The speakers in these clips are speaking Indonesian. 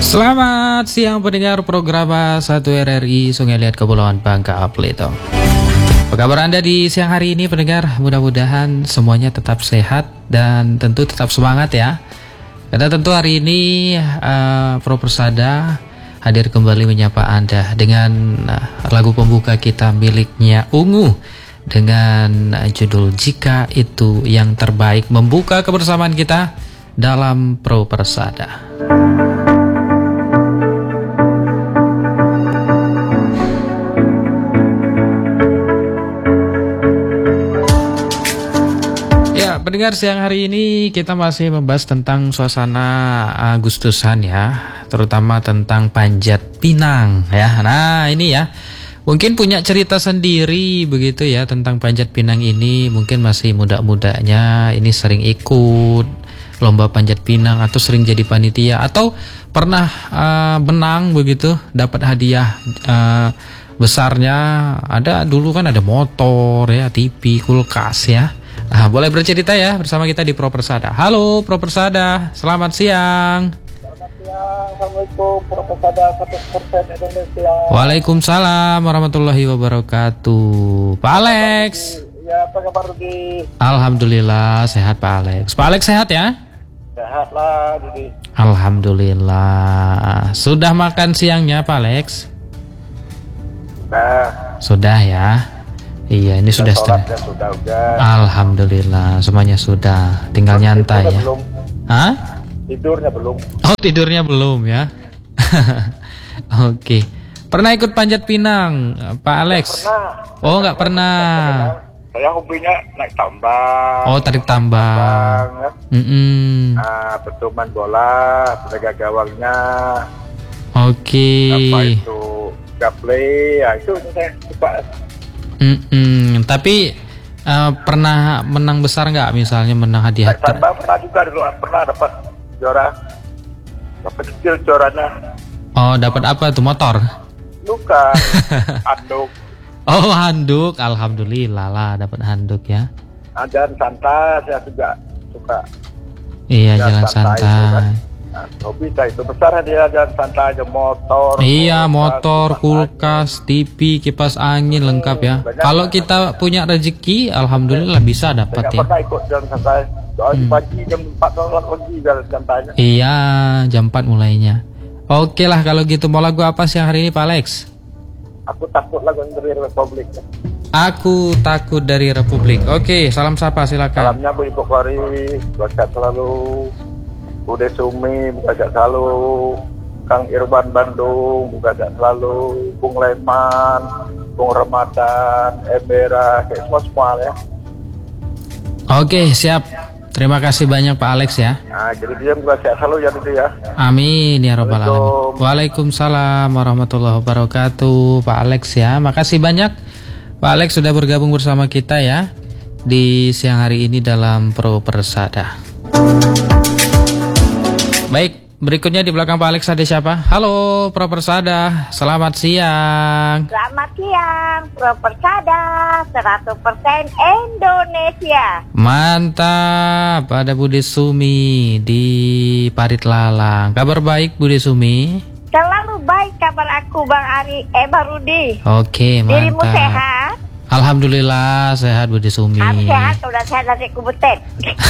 Selamat siang pendengar program 1 RRI Sungai Liat Kepulauan Bangka Belitung. Apa kabar Anda di siang hari ini pendengar? Mudah-mudahan semuanya tetap sehat dan tentu tetap semangat ya. Karena tentu hari ini Pro Persada hadir kembali menyapa Anda dengan lagu pembuka kita miliknya Ungu dengan judul Jika Itu Yang Terbaik, membuka kebersamaan kita dalam Pro Persada. Pendengar, siang hari ini kita masih membahas tentang suasana Agustusan ya, terutama tentang Panjat Pinang ya. Nah ini ya, mungkin punya cerita sendiri begitu ya tentang Panjat Pinang ini. Mungkin masih muda-mudanya ini sering ikut lomba Panjat Pinang atau sering jadi panitia atau pernah menang begitu, dapat hadiah besarnya. Ada dulu kan ada motor ya, TV, kulkas ya. Nah, boleh bercerita ya bersama kita di Pro Persada. Halo Pro Persada, selamat siang. Selamat siang, Assalamualaikum Pro Persada 100% Indonesia. Waalaikumsalam warahmatullahi wabarakatuh. Pak Alex. Ya, apa kabar Rudi? Alhamdulillah sehat Pak Alex. Pak Alex sehat ya? Sehat lah Rudi. Alhamdulillah. Sudah makan siangnya Pak Alex? Sudah ya. Iya, ini sudah sudah. Alhamdulillah, semuanya sudah. Tinggal nyantai ya. Belum. Hah? Tidurnya belum. Oh, tidurnya belum ya. Oke. Pernah ikut Panjat Pinang, Pak Alex? Pernah. Oh, nggak pernah. Saya hobinya naik tambang. Oh, tarik tambang. Betul main bola, penjaga gawangnya. Oke. Apa itu? Gaple, ya itu saya suka. Tapi pernah menang besar nggak? Misalnya menang hadiah? Pernah juga dulu, pernah dapat juara. Dapat kecil juaranya. Oh, dapat apa tuh, motor? Bukan, handuk. Oh, handuk. Alhamdulillah lah dapat handuk ya. Jalan santai saya juga suka. Iya, jalan santai. Nah, hobi saya itu besar dia jalan santai aja, motor. Iya, motor, kulkas, TV, kipas angin lengkap ya. Kalau kita punya rezeki, alhamdulillah bisa dapat ya. Pernah ikut jalan santai. Soalnya pagi jam 4 pagi jalan santainya. Iya, jam 4 mulainya. Oke lah kalau gitu, mau lagu apa siang hari ini Pak Alex? Aku takut lagu dari Republik. Aku takut dari Republik. Oke, salam sapa silakan. Salamnya Bu Ibu Kori, buat selalu. Bude Sumi, buka jak selalu. Kang Irban Bandung, buka jak selalu. Bung Leman, Bung Ramadan, Embera, kayak semua ya. Oke, siap. Terima kasih banyak Pak Alex ya. Nah, jadi dia buka jak selalu ya itu ya. Amin ya rabbal alamin. Waalaikumsalam warahmatullahi wabarakatuh Pak Alex ya. Makasih banyak Pak Alex sudah bergabung bersama kita ya di siang hari ini dalam Pro Persada. Baik, berikutnya di belakang Pak Alex ada siapa? Halo Pro Persada, selamat siang. Selamat siang, Pro Persada 100% Indonesia. Mantap, ada Bude Sumi di Parit Lalang. Kabar baik Bude Sumi? Selalu baik kabar aku Bang Rudi. Oke, mantap. Dirimu sehat? Alhamdulillah sehat Bude Sumi. Aku sehat, udah sehat dari kubutet.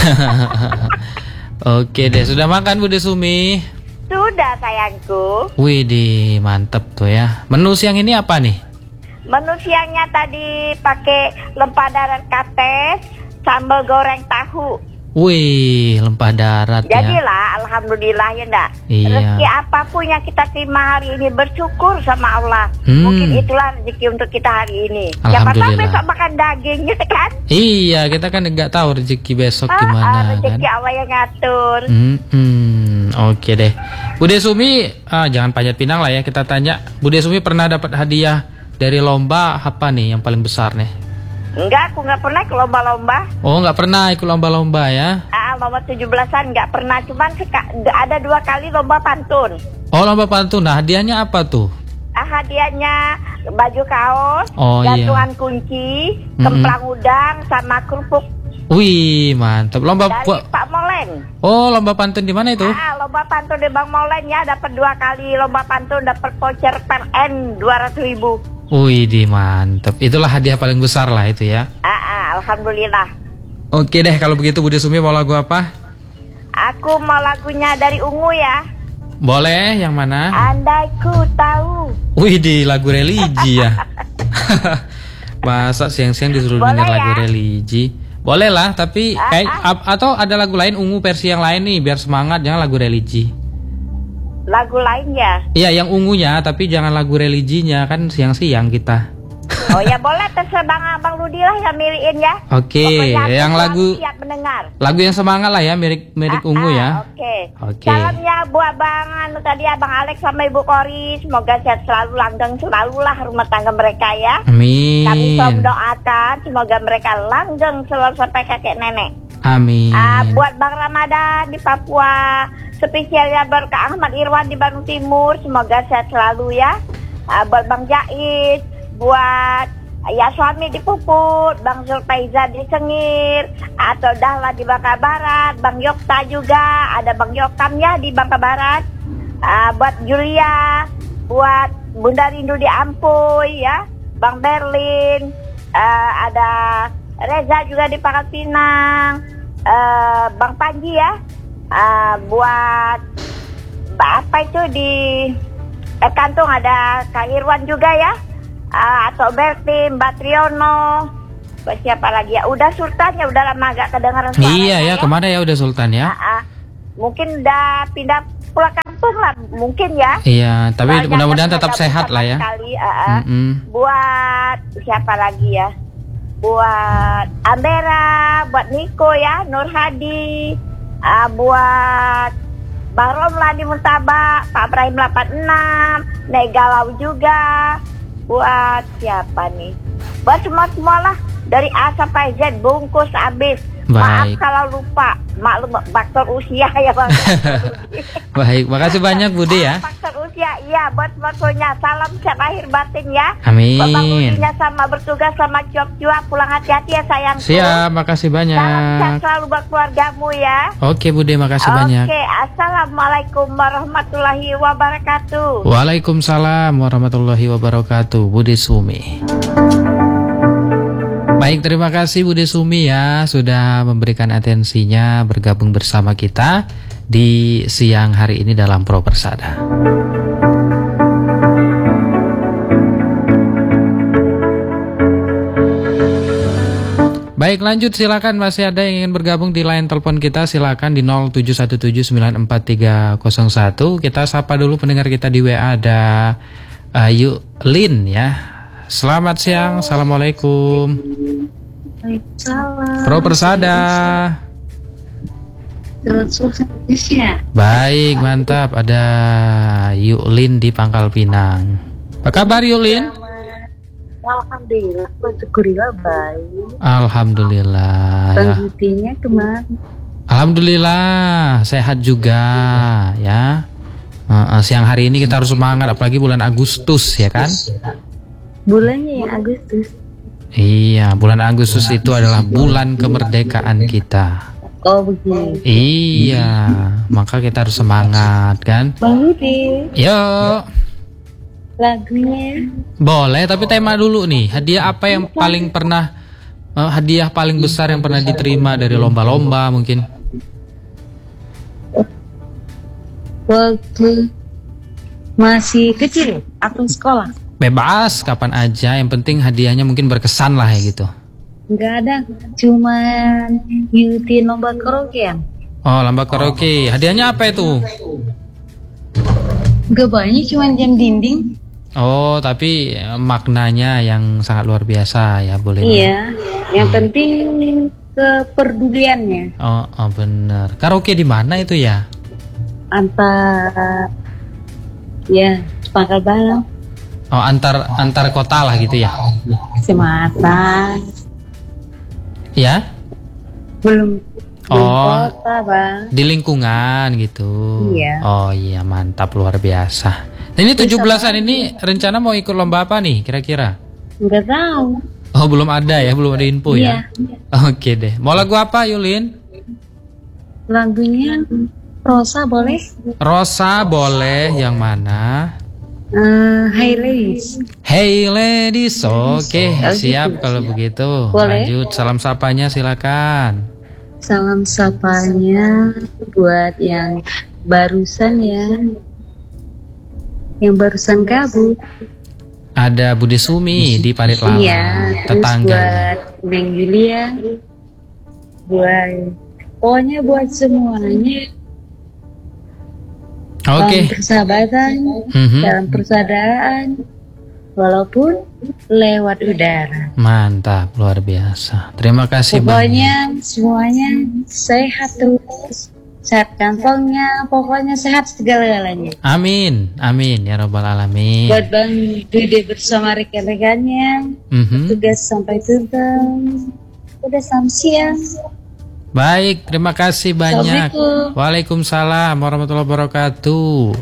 Oke deh, sudah makan Bude Sumi? Sudah sayangku. Widih, mantep tuh ya. Menu siang ini apa nih? Menu siangnya tadi pakai lempah darat kates, sambal goreng tahu. Wih, lempah darat ya. Jadilah, alhamdulillah ya enggak. Iya. Rezeki apapun yang kita terima hari ini bersyukur sama Allah. Mungkin itulah rezeki untuk kita hari ini. Siapa tahu besok makan dagingnya kan? Iya, kita kan nggak tahu rezeki besok gimana rezeki kan. Allah yang ngatur. Oke deh. Bude Sumi, jangan Panjat Pinang lah ya, kita tanya. Bude Sumi pernah dapat hadiah dari lomba apa nih yang paling besar nih? Enggak, aku nggak pernah ke lomba-lomba. Oh, nggak pernah ikut lomba-lomba ya? Lomba 17-an nggak pernah, cuman ada 2 kali lomba pantun. Oh, lomba pantun. Nah, hadiahnya apa tuh? Hadiahnya baju kaos, gantungan kunci, kemplang udang, sama kerupuk. Wih, mantap. Lomba dari Pak Mole. Molen. Oh, lomba pantun di mana itu? Lomba pantun di Bang Molen ya, dapat 2 kali lomba pantun, dapat voucher PLN 200.000. Wih, mantap. Itulah hadiah paling besar lah itu ya. Alhamdulillah. Oke deh, kalau begitu Bude Sumi mau lagu apa? Aku mau lagunya dari Ungu ya. Boleh, yang mana? Andai ku tahu. Wih, di lagu religi ya. Masa siang-siang disuruh Boleh denger ya? lagu religi? Boleh lah, tapi atau ada lagu lain Ungu versi yang lain nih biar semangat, jangan lagu religi. Lagu lainnya. Iya, yang Ungunya, tapi jangan lagu religinya, kan siang-siang kita. Oh ya boleh, terserah Bang Rudi lah yang milihin ya. Oke, yang lagu siap mendengar. Lagu yang semangat lah ya, mirip Ungu ya. Oke. Salamnya buat tadi Abang Alex sama Ibu Kori, semoga sehat selalu, langgeng selalu lah rumah tangga mereka ya. Amin. Kami selalu mendoakan semoga mereka langgeng selalu sampai kakek nenek. Amin. Buat Bang Ramadan di Papua, spesialnya buat Kak Ahmad Irwan di Bandung Timur, semoga sehat selalu ya. Buat Bang Jait, buat ya suami di Puput, Bang Zulfaiza di Sengir, atau Dahla di Bangka Barat, Bang Yokta juga, ada Bang Yokam ya di Bangka Barat, buat Julia, buat Bunda Rindu di Ampuy ya, Bang Berlin, ada Reza juga di Pangkal Pinang, Bang Panji ya, buat apa itu di Kantung ada Kang Irwan juga ya. Atau Berti, Mbak Triono, siapa lagi ya? Udah Sultan ya, udah lama agak kedengaran suaranya. Iya ya, kemana ya udah Sultan ya? Mungkin udah pindah pulang kampung lah, mungkin ya. Iya, tapi mudah-mudahan tetap sehat lah ya. Buat siapa lagi ya? Buat Ambera, buat Niko ya, Nur Hadi, buat Bang Romlan di Muntabak, Pak Ibrahim 86, Negalau juga. Buat siapa nih? Buat semua lah, dari A sampai Z bungkus habis. Maaf kalau lupa, maklum faktor usia ya Bang. Baik, makasih banyak Budi ya. Faktor usia, iya buat semuanya. Salam sehat lahir batin ya. Amin. Bapak Budinya sama bertugas sama cuap-cuap, pulang hati-hati ya sayangku. Siap, makasih banyak. Salam sehat selalu buat keluargamu ya. Oke Budi, makasih banyak. Oke, assalamualaikum warahmatullahi wabarakatuh. Waalaikumsalam warahmatullahi wabarakatuh. Bude Sumi. Baik, terima kasih Bude Sumi ya sudah memberikan atensinya bergabung bersama kita di siang hari ini dalam Pro Persada. Baik, lanjut silakan, masih ada yang ingin bergabung di line telepon kita, silakan di 0717943001. Kita sapa dulu pendengar kita di WA, ada Yulin ya. Selamat siang, assalamualaikum. Waalaikumsalam. Pro Persada. Baik, mantap. Ada Yulin di Pangkal Pinang. Apa kabar Yulin? Alhamdulillah, syukurillah baik. Alhamdulillah. Penghutinya kemana? Alhamdulillah, sehat juga ya. Siang hari ini kita harus semangat, apalagi bulan Agustus ya kan? Bulannya ya Agustus. Iya, bulan Agustus itu adalah bulan kemerdekaan kita. Oh begitu. Iya, maka kita harus semangat kan? Bang Yudi, Yuk. lagunya Boleh, tapi tema dulu nih. Hadiah apa yang paling pernah hadiah paling besar yang pernah diterima dari lomba-lomba mungkin? waktu masih kecil atau sekolah? Bebas, kapan aja. Yang penting hadiahnya mungkin berkesan lah ya gitu. Enggak ada, cuman ngikutin lomba karaokean. Oh, lomba karaoke. Hadiahnya apa itu? Enggak banyak, cuman jam dinding. Oh, tapi maknanya yang sangat luar biasa ya, boleh. Iya, yang penting kepeduliannya. Oh, bener. Karaoke di mana itu ya? Antar ya Pangkal Balang. Oh, antar kota lah gitu ya? Semata. Ya? Belum Oh, kota, Bang. di lingkungan gitu. Iya. Oh iya, mantap, luar biasa. Nah, ini 17-an ini rencana mau ikut lomba apa nih kira-kira? Enggak tahu. Oh, belum ada ya, belum ada info ya? Iya. Oke deh. Mau lagu apa Yulin? lagunya Rosa boleh? Rosa boleh, yang mana? Hey Ladies. Hey ladies, oke, Oh, siap gitu, kalau siap. begitu. Boleh. Lanjut, salam sapanya silakan. Salam sapanya buat yang barusan ya. Yang barusan gabung. Ada Budi Sumi di Parit Lala, Iya, terus tetangga. buat Neng Julia. Pokoknya buat semuanya. Oke. Dalam persahabatan, Mhm. dalam persaudaraan, walaupun lewat udara. Mantap, luar biasa. Terima kasih banyak. Pokoknya semuanya sehat terus, sehat kantongnya, pokoknya sehat segala-galanya. Amin, amin ya robbal alamin. Buat Bang Dude bersama rekan-rekannya, Mhm. tugas sampai tuntas, udah sampai siang. Baik, terima kasih banyak. Assalamualaikum. Waalaikumsalam warahmatullahi wabarakatuh.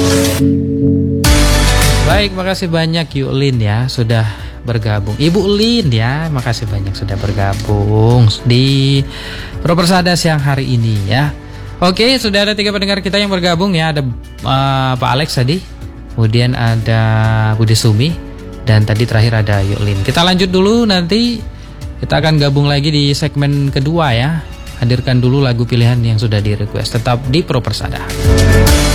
Baik, makasih banyak Yuk Lin ya sudah bergabung. Ibu Lin ya, makasih banyak sudah bergabung di Pro Persada siang hari ini ya. Oke, sudah ada 3 pendengar kita yang bergabung ya. Ada Pak Alex tadi, kemudian ada Budi Sumi, dan tadi terakhir ada Yuk Lin. Kita lanjut dulu, nanti kita akan gabung lagi di segmen kedua ya. Hadirkan dulu lagu pilihan yang sudah di request. Tetap di Pro Persada.